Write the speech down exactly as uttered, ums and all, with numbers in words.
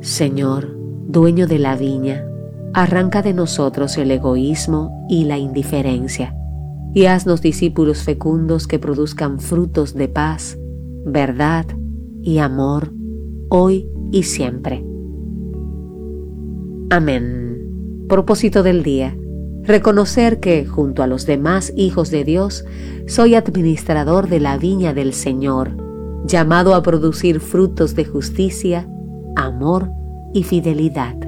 Señor, dueño de la viña, arranca de nosotros el egoísmo y la indiferencia, y haznos discípulos fecundos que produzcan frutos de paz, verdad y amor, hoy y siempre. Amén. Propósito del día: reconocer que, junto a los demás hijos de Dios, soy administrador de la viña del Señor, llamado a producir frutos de justicia, amor y fidelidad.